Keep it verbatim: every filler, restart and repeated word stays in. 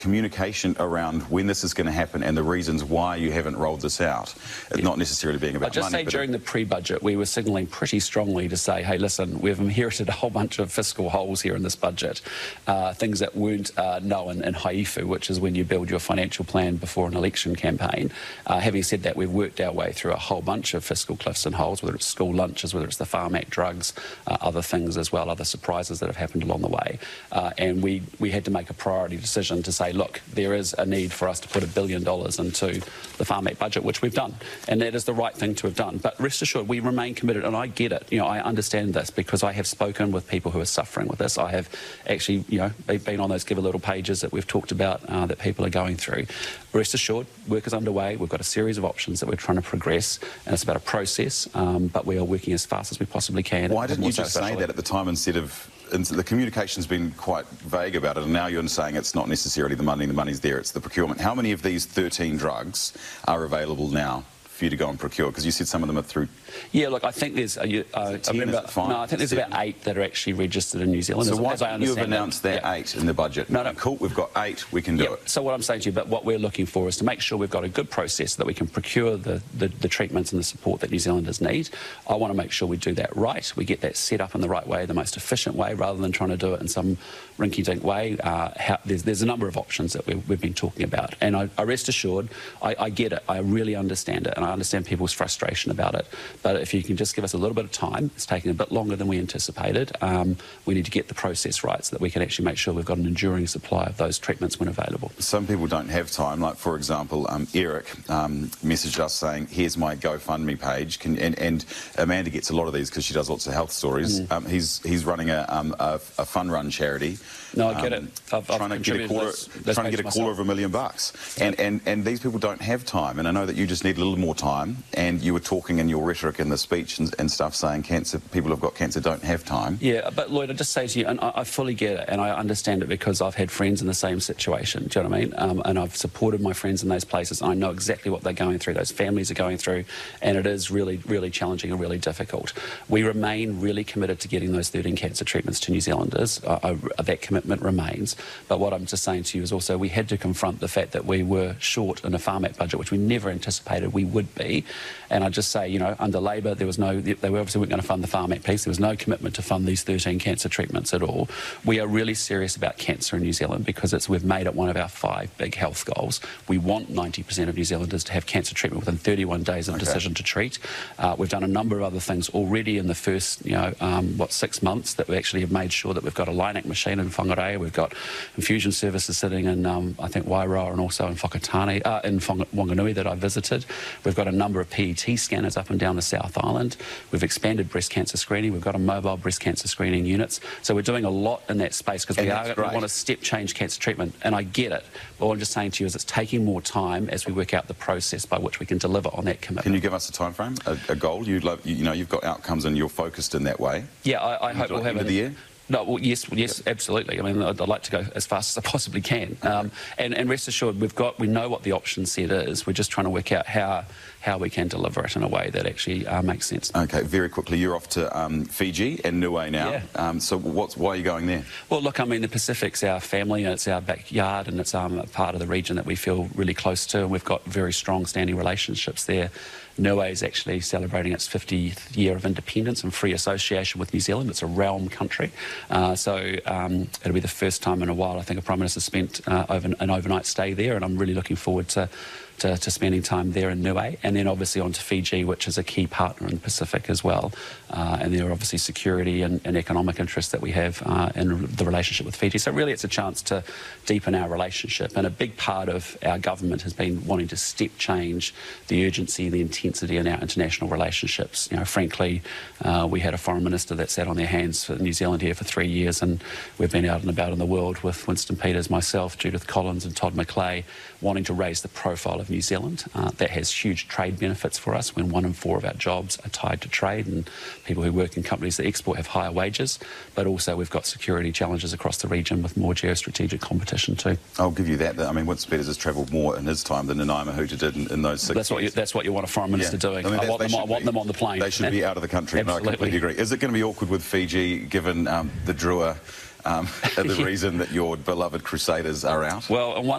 communication around when this is going to happen and the reasons why you haven't rolled this out. It's yeah. not necessarily being about I'd just money. say during the pre-budget, we were signalling pretty strongly to say, hey, listen, we've inherited a whole bunch of fiscal holes here in this budget, uh, things that weren't uh, known in haifu, which is when you build your financial plan before an election campaign. Uh, having said that, we've worked our way through a whole bunch of fiscal cliffs and holes, whether it's school lunches, whether it's the Farm Act drugs, uh, other things as well, other surprises that have happened along the way. Uh, and we, we had to make a priority decision to say, look, there is a need for us to put a billion dollars into the Farm Act budget, which we've done, and that is the right thing to have done. But rest assured, we remain committed, and I get it. You know, I understand this because I have spoken with people who are suffering with this. I have actually, you know, been on those Give a Little pages that we've talked about uh, that people are going through. Rest assured, work is underway. We've got a series of options that we're trying to progress, and it's about a process, um, but we are working as fast as we possibly can. Why didn't you just say that at the time instead of... And the communication's been quite vague about it, and now you're saying it's not necessarily the money, the money's there, it's the procurement. How many of these thirteen drugs are available now for you to go and procure? Because you said some of them are through... Yeah, look, I think there's... Uh, you, uh, ten, remember, no, I think there's about eight that are actually registered in New Zealand. So why as I you have announced that yeah. eight in the budget? No, no. Cool, we've got eight, we can do yeah. it. So what I'm saying to you, but what we're looking for is to make sure we've got a good process so that we can procure the, the, the treatments and the support that New Zealanders need. I want to make sure we do that right, we get that set up in the right way, the most efficient way, rather than trying to do it in some rinky-dink way. Uh, how, there's, there's a number of options that we've, we've been talking about, and I, I rest assured, I, I get it, I really understand it, and I understand people's frustration about it, but if you can just give us a little bit of time, it's taking a bit longer than we anticipated, um, we need to get the process right so that we can actually make sure we've got an enduring supply of those treatments when available. Some people don't have time, like for example, um, Eric um, messaged us saying, here's my GoFundMe page, can, and, and Amanda gets a lot of these because she does lots of health stories. Mm. Um, he's, he's running a, um, a, a fun run charity. No, I get um, it. I've, trying I've to get a quarter, those, those trying to get a quarter of a million bucks, and, and and these people don't have time. And I know that you just need a little more time. And you were talking in your rhetoric in the speech and, and stuff, saying cancer people who've got cancer don't have time. Yeah, but Lloyd, I just say to you, and I, I fully get it, and I understand it because I've had friends in the same situation. Do you know what I mean? Um, and I've supported my friends in those places. And I know exactly what they're going through. Those families are going through, and it is really, really challenging and really difficult. We remain really committed to getting those thirteen cancer treatments to New Zealanders. Uh, I, that commitment remains. But what I'm just saying to you is also we had to confront the fact that we were short in a Farm Act budget, which we never anticipated we would be. And I just say, you know, under Labor, there was no, they were obviously weren't going to fund the Farm Act piece. There was no commitment to fund these thirteen cancer treatments at all. We are really serious about cancer in New Zealand because it's, we've made it one of our five big health goals. We want ninety percent of New Zealanders to have cancer treatment within thirty-one days of okay. decision to treat. Uh, we've done a number of other things already in the first, you know, um, what, six months that we actually have made sure that we've got a Linac machine in Whangarei. We've got infusion services sitting in, um, I think, Wairoa and also in Whakatane, uh, in Whanganui that I visited. We've got a number of P E T scanners up and down the South Island. We've expanded breast cancer screening. We've got a mobile breast cancer screening units. So we're doing a lot in that space because we, are, we want to step change cancer treatment. And I get it. But what I'm just saying to you is it's taking more time as we work out the process by which we can deliver on that commitment. Can you give us a time frame, a, a goal? You'd love, you, you know, you've got outcomes and you're focused in that way. Yeah, I, I hope we'll have end it. of the year? No, well, yes, yes, yep. absolutely. I mean, I'd, I'd like to go as fast as I possibly can. Okay. Um, and, and rest assured, we've got, we know what the option set is. We're just trying to work out how how we can deliver it in a way that actually uh, makes sense. Okay, very quickly, you're off to um, Fiji and Niue now. Yeah. Um, so what's, why are you going there? Well, look, I mean, the Pacific's our family, and it's our backyard, and it's um, a part of the region that we feel really close to, and we've got very strong standing relationships there. Niue is actually celebrating its fiftieth year of independence and free association with New Zealand. It's a realm country. Uh, so um, it'll be the first time in a while, I think, a Prime Minister spent uh, over, an overnight stay there, and I'm really looking forward to To, to spending time there in Niue, and then obviously on to Fiji, which is a key partner in the Pacific as well. Uh, and there are obviously security and, and economic interests that we have uh, in the relationship with Fiji. So really it's a chance to deepen our relationship, and a big part of our government has been wanting to step change the urgency and the intensity in our international relationships. You know, frankly, uh, we had a foreign minister that sat on their hands for New Zealand here for three years, and we've been out and about in the world with Winston Peters, myself, Judith Collins and Todd McClay, wanting to raise the profile of New Zealand. Uh, that has huge trade benefits for us when one in four of our jobs are tied to trade, and people who work in companies that export have higher wages, but also we've got security challenges across the region with more geostrategic competition too. I'll give you that. I mean, Winston Peters has travelled more in his time than Nanaia Mahuta did in, in those six that's what, you, that's what you want a foreign minister yeah. doing. I, mean, I, want them, I want be, them on the plane. They should yeah? be out of the country. Absolutely. No, I completely agree. Is it going to be awkward with Fiji, given um, the Drua um, are the reason that your beloved Crusaders are out? Well, on one